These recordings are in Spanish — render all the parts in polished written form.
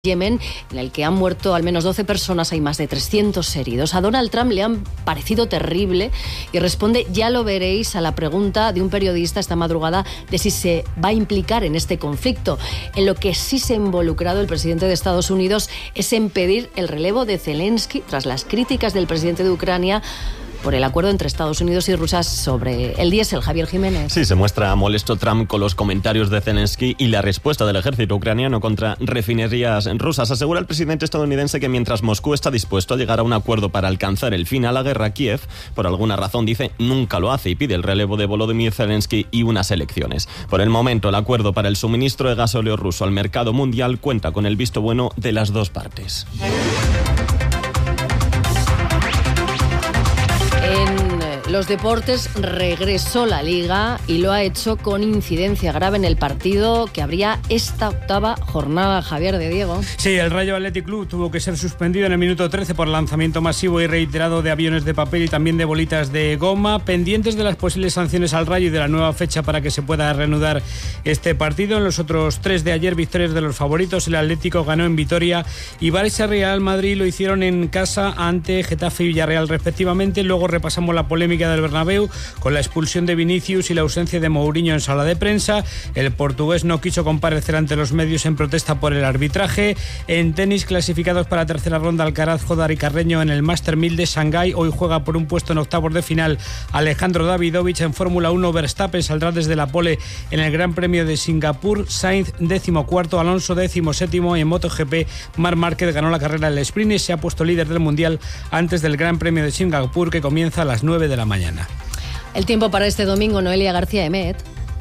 Yemen, en el que han muerto al menos 12 personas, hay más de 300 heridos. A Donald Trump le han parecido terrible y responde, ya lo veréis, a la pregunta de un periodista esta madrugada de si se va a implicar en este conflicto. En lo que sí se ha involucrado el presidente de Estados Unidos es en pedir el relevo de Zelensky tras las críticas del presidente de Ucrania por el acuerdo entre Estados Unidos y Rusia sobre el diésel. Javier Jiménez. Sí, se muestra molesto Trump con los comentarios de Zelensky y la respuesta del ejército ucraniano contra refinerías rusas. Asegura el presidente estadounidense que mientras Moscú está dispuesto a llegar a un acuerdo para alcanzar el fin a la guerra, Kiev, por alguna razón, dice, nunca lo hace y pide el relevo de Volodymyr Zelensky y unas elecciones. Por el momento, el acuerdo para el suministro de gasóleo ruso al mercado mundial cuenta con el visto bueno de las dos partes. Los deportes, regresó la Liga y lo ha hecho con incidencia grave en el partido que abría esta octava jornada. Javier de Diego. Sí, el Rayo Athletic Club tuvo que ser suspendido en el minuto 13 por lanzamiento masivo y reiterado de aviones de papel y también de bolitas de goma. Pendientes de las posibles sanciones al Rayo y de la nueva fecha para que se pueda reanudar este partido. En los otros tres de ayer, victorias de los favoritos. El Atlético ganó en Vitoria y Barça Real Madrid lo hicieron en casa ante Getafe y Villarreal respectivamente. Luego repasamos la polémica del Bernabéu con la expulsión de Vinicius y la ausencia de Mourinho en sala de prensa. El portugués no quiso comparecer ante los medios en protesta por el arbitraje. En tenis, clasificados para la tercera ronda, Alcaraz, Jodar y Carreño en el Master 1000 de Shanghái. Hoy juega por un puesto en octavos de final Alejandro Davidovich. En Fórmula 1, Verstappen saldrá desde la pole en el Gran Premio de Singapur. Sainz 14º, Alonso 17º. Y en MotoGP, Marc Márquez ganó la carrera del sprint y se ha puesto líder del Mundial antes del Gran Premio de Singapur, que comienza a las 9 de la mañana. El tiempo para este domingo, Noelia García Emet.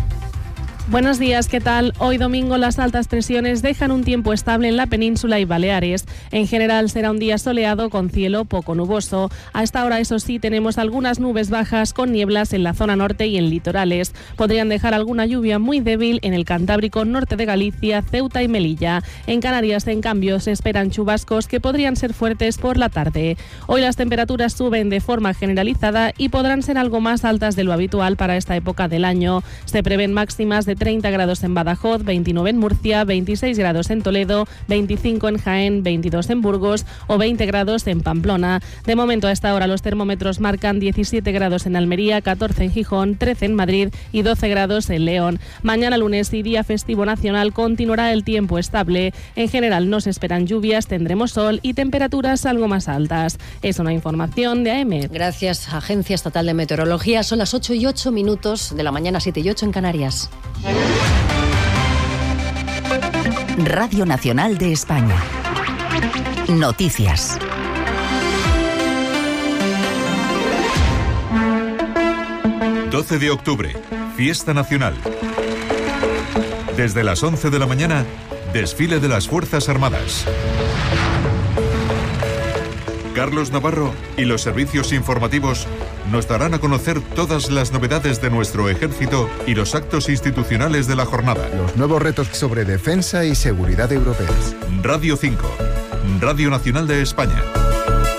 Buenos días, ¿qué tal? Hoy domingo las altas presiones dejan un tiempo estable en la península y Baleares. En general será un día soleado con cielo poco nuboso. A esta hora, eso sí, tenemos algunas nubes bajas con nieblas en la zona norte y en litorales. Podrían dejar alguna lluvia muy débil en el Cantábrico, norte de Galicia, Ceuta y Melilla. En Canarias, en cambio, se esperan chubascos que podrían ser fuertes por la tarde. Hoy las temperaturas suben de forma generalizada y podrán ser algo más altas de lo habitual para esta época del año. Se prevén máximas de 30 grados en Badajoz, 29 en Murcia, 26 grados en Toledo, 25 en Jaén, 22 en Burgos o 20 grados en Pamplona. De momento, a esta hora los termómetros marcan 17 grados en Almería, 14 en Gijón, 13 en Madrid y 12 grados en León. Mañana lunes y día festivo nacional continuará el tiempo estable. En general no se esperan lluvias, tendremos sol y temperaturas algo más altas. Es una información de AM. Gracias, Agencia Estatal de Meteorología. Son las 8:08 de la mañana, 7:08 en Canarias. Radio Nacional de España. Noticias. ...12 de octubre, Fiesta Nacional. Desde las 11 de la mañana, desfile de las Fuerzas Armadas. Carlos Navarro y los servicios informativos nos darán a conocer todas las novedades de nuestro ejército y los actos institucionales de la jornada. Los nuevos retos sobre defensa y seguridad europeas. Radio 5, Radio Nacional de España.